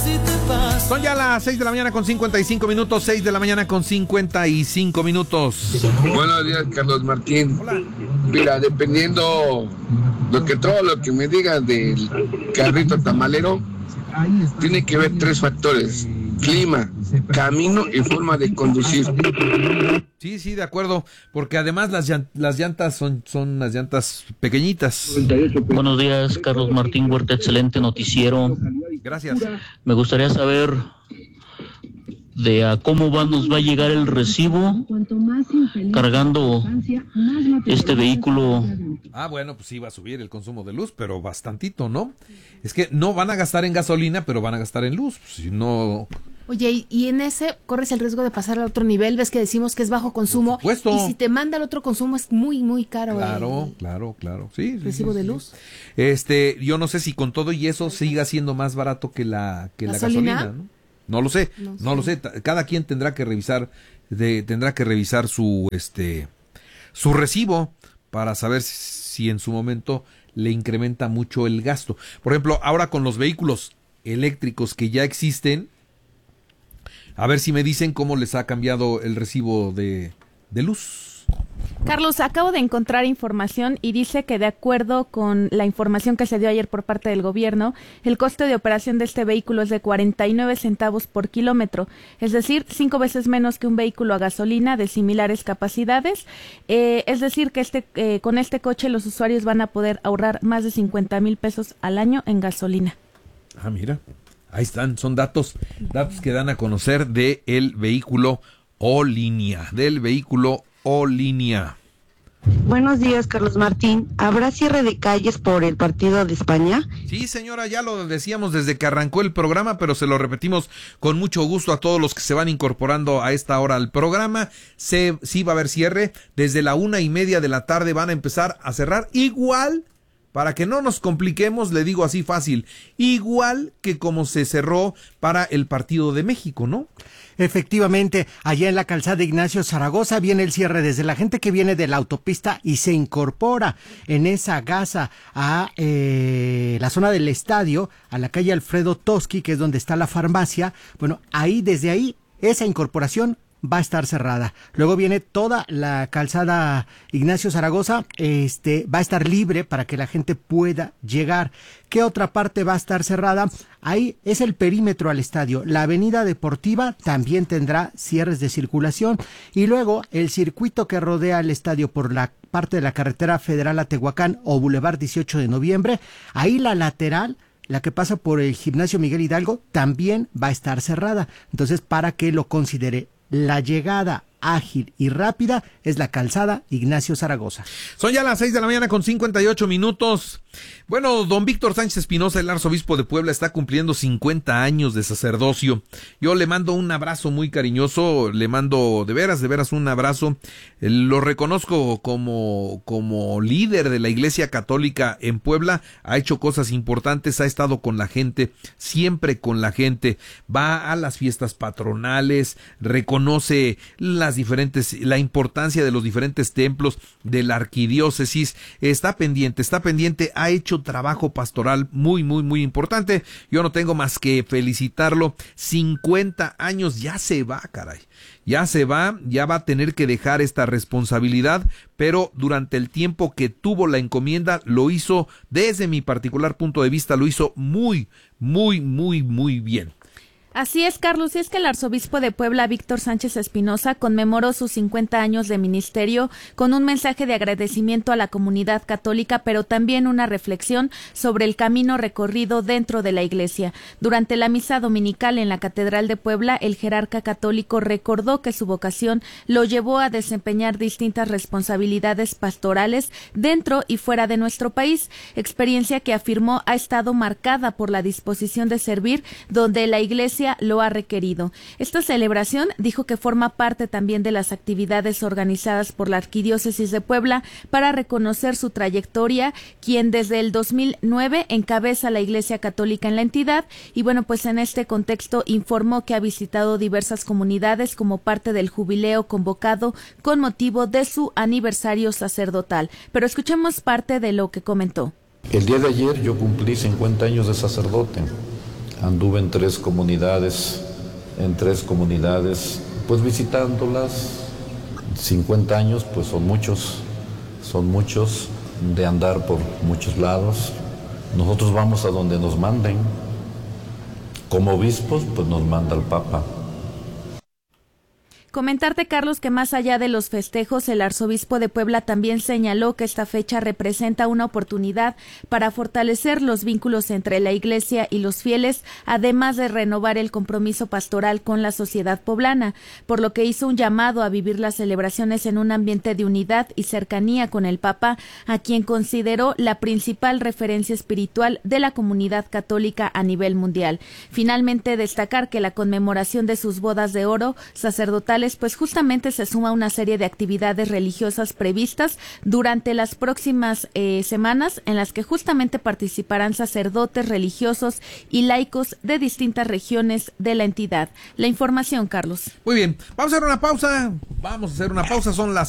Son ya las 6 de la mañana con 55 minutos, 6 de la mañana con 55 minutos. Buenos días, Carlos Martín. Hola. Mira, dependiendo todo lo que me digas del carrito tamalero, tiene que ver 3 factores: clima, camino y forma de conducir. Sí, de acuerdo, porque además las llantas son unas llantas pequeñitas. Buenos días, Carlos Martín Huerta, excelente noticiero. Gracias. Me gustaría saber de a cómo nos va a llegar el recibo cargando este vehículo. Bueno, pues sí va a subir el consumo de luz, pero bastantito, ¿no? Es que no van a gastar en gasolina, pero van a gastar en luz, pues, si no... Oye, y en ese corres el riesgo de pasar al otro nivel. Ves que decimos que es bajo consumo. Por supuesto. Y si te manda al otro consumo es muy, muy caro. Claro. Sí. Recibo de luz. Yo no sé si con todo y eso siga siendo más barato que la gasolina, ¿no? No lo sé. Cada quien tendrá que revisar su recibo para saber si en su momento le incrementa mucho el gasto. Por ejemplo, ahora con los vehículos eléctricos que ya existen, a ver si me dicen cómo les ha cambiado el recibo de luz. Carlos, acabo de encontrar información y dice que de acuerdo con la información que se dio ayer por parte del gobierno, el coste de operación de este vehículo es de 49 centavos por kilómetro, es decir, 5 veces menos que un vehículo a gasolina de similares capacidades. Es decir, que con este coche los usuarios van a poder ahorrar más de 50,000 pesos al año en gasolina. Mira. Ahí están, son datos que dan a conocer del vehículo O-Línea, Buenos días, Carlos Martín. ¿Habrá cierre de calles por el partido de España? Sí, señora, ya lo decíamos desde que arrancó el programa, pero se lo repetimos con mucho gusto a todos los que se van incorporando a esta hora al programa. Sí va a haber cierre, desde la 1:30 de la tarde van a empezar a cerrar, igual. Para que no nos compliquemos, le digo así fácil, igual que como se cerró para el partido de México, ¿no? Efectivamente, allá en la calzada Ignacio Zaragoza viene el cierre desde la gente que viene de la autopista y se incorpora en esa gasa a la zona del estadio, a la calle Alfredo Toski, que es donde está la farmacia. Bueno, desde ahí, esa incorporación va a estar cerrada. Luego viene toda la calzada Ignacio Zaragoza, va a estar libre para que la gente pueda llegar. ¿Qué otra parte va a estar cerrada? Ahí es el perímetro al estadio. La avenida Deportiva también tendrá cierres de circulación. Y luego el circuito que rodea el estadio por la parte de la carretera federal a Tehuacán o Boulevard 18 de noviembre, ahí la lateral, la que pasa por el gimnasio Miguel Hidalgo, también va a estar cerrada. Entonces, para que lo considere, la llegada ágil y rápida es la calzada Ignacio Zaragoza. Son ya las 6 de la mañana con 58 minutos. Bueno, don Víctor Sánchez Espinosa, el arzobispo de Puebla, está cumpliendo 50 años de sacerdocio. Yo le mando un abrazo muy cariñoso, le mando de veras un abrazo. Lo reconozco como líder de la Iglesia Católica en Puebla. Ha hecho cosas importantes, ha estado con la gente, siempre con la gente. Va a las fiestas patronales, reconoce la importancia de los diferentes templos de la arquidiócesis. Está pendiente, ha hecho trabajo pastoral muy importante. Yo no tengo más que felicitarlo. 50 años, ya se va, caray. Ya va a tener que dejar esta responsabilidad, pero durante el tiempo que tuvo la encomienda, lo hizo, desde mi particular punto de vista, lo hizo muy bien. Así es, Carlos, y es que el arzobispo de Puebla, Víctor Sánchez Espinosa, conmemoró sus 50 años de ministerio con un mensaje de agradecimiento a la comunidad católica, pero también una reflexión sobre el camino recorrido dentro de la Iglesia. Durante la misa dominical en la Catedral de Puebla, el jerarca católico recordó que su vocación lo llevó a desempeñar distintas responsabilidades pastorales dentro y fuera de nuestro país, experiencia que afirmó ha estado marcada por la disposición de servir donde la Iglesia lo ha requerido. Esta celebración dijo que forma parte también de las actividades organizadas por la Arquidiócesis de Puebla para reconocer su trayectoria, quien desde el 2009 encabeza la Iglesia Católica en la entidad, y bueno, pues en este contexto informó que ha visitado diversas comunidades como parte del jubileo convocado con motivo de su aniversario sacerdotal. Pero escuchemos parte de lo que comentó. El día de ayer yo cumplí 50 años de sacerdote. Anduve en tres comunidades, pues visitándolas. 50 años, pues son muchos de andar por muchos lados. Nosotros vamos a donde nos manden. Como obispos, pues nos manda el Papa. Comentarte, Carlos, que más allá de los festejos, el arzobispo de Puebla también señaló que esta fecha representa una oportunidad para fortalecer los vínculos entre la Iglesia y los fieles, además de renovar el compromiso pastoral con la sociedad poblana, por lo que hizo un llamado a vivir las celebraciones en un ambiente de unidad y cercanía con el Papa, a quien consideró la principal referencia espiritual de la comunidad católica a nivel mundial. Finalmente, destacar que la conmemoración de sus bodas de oro sacerdotales pues justamente se suma una serie de actividades religiosas previstas durante las próximas semanas, en las que justamente participarán sacerdotes religiosos y laicos de distintas regiones de la entidad. La información, Carlos. Muy bien, vamos a hacer una pausa, son las